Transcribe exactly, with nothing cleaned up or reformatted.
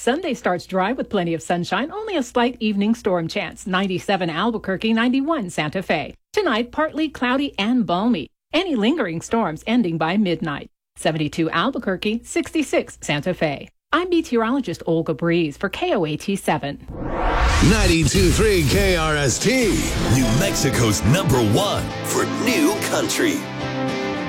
Sunday starts dry with plenty of sunshine, only a slight evening storm chance. ninety-seven Albuquerque, ninety-one Santa Fe. Tonight, partly cloudy and balmy. Any lingering storms ending by midnight. seventy-two Albuquerque, sixty-six Santa Fe. I'm meteorologist Olga Breeze for K O A T seven. ninety-two point three K R S T. New Mexico's number one for new country.